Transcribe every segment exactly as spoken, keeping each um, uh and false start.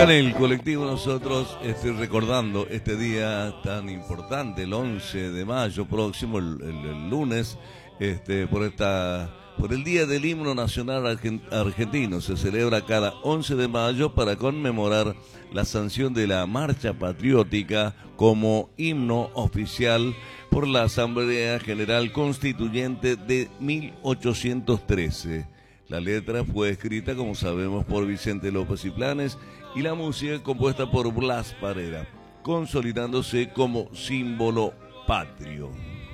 Acá en el colectivo nosotros este, recordando este día tan importante, el once de mayo próximo, el, el, el lunes, este, por esta, por el Día del Himno Nacional Argentino. Se celebra cada once de mayo para conmemorar la sanción de la Marcha Patriótica como himno oficial por la Asamblea General Constituyente de mil ochocientos trece. La letra fue escrita, como sabemos, por Vicente López y Planes y la música compuesta por Blas Parera, consolidándose como símbolo patrio.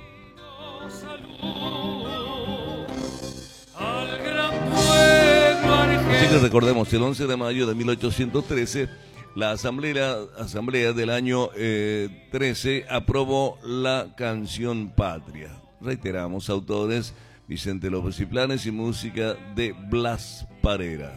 Así que recordemos, el once de mayo de mil ochocientos trece, la Asamblea, Asamblea del año eh, trece aprobó la canción Patria. Reiteramos, autores Vicente López y Planes y música de Blas Parera.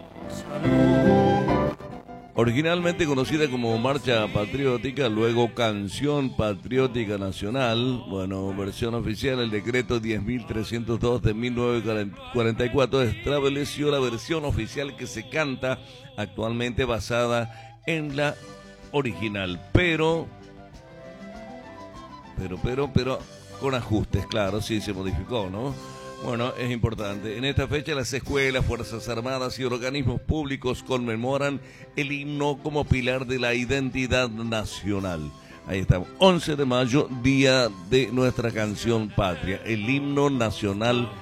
Originalmente conocida como Marcha Patriótica, luego Canción Patriótica Nacional, bueno, versión oficial, el decreto diez mil trescientos dos de mil novecientos cuarenta y cuatro estableció la versión oficial que se canta actualmente basada en la original, pero, pero, pero, pero, con ajustes, claro, sí se modificó, ¿no? Bueno, es importante. En esta fecha las escuelas, Fuerzas Armadas y organismos públicos conmemoran el himno como pilar de la identidad nacional. Ahí estamos, once de mayo, día de nuestra canción patria, el himno nacional